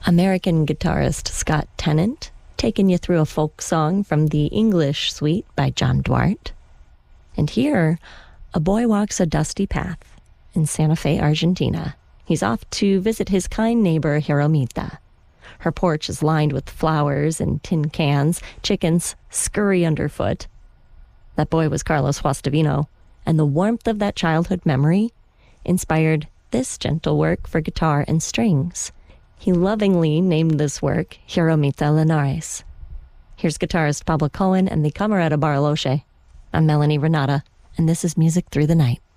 American guitarist Scott Tennant, taking you through a folk song from the English Suite by John Duarte. And here, a boy walks a dusty path in Santa Fe, Argentina. He's off to visit his kind neighbor, Jeromita. Her porch is lined with flowers and tin cans. Chickens scurry underfoot. That boy was Carlos Guastavino, and the warmth of that childhood memory inspired this gentle work for guitar and strings. He lovingly named this work Jeromita Linares. Here's guitarist Pablo Cohen and the Camerata Bariloche. I'm Melanie Renata, and this is Music Through the Night.